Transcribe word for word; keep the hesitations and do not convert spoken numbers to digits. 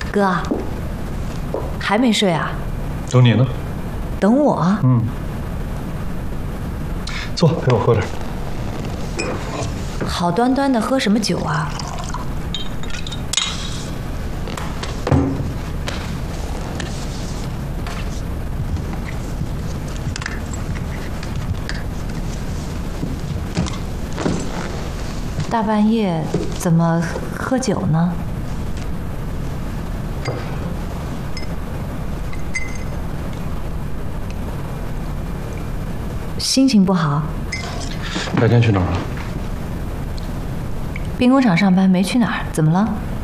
哥，还没睡啊？ 等你呢。 等我？ 嗯。坐，陪我喝点。 好端端的喝什么酒啊？大半夜怎么喝酒呢？心情不好？ 白天去哪儿了？ 兵工厂上班，没去哪儿。怎么了？